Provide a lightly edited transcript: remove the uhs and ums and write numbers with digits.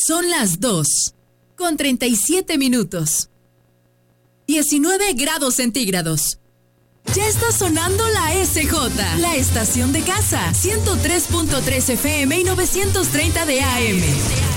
Son las 2:37. 19 grados centígrados. Ya está sonando la SJ, la estación de casa, 103.3 FM y 930 de AM.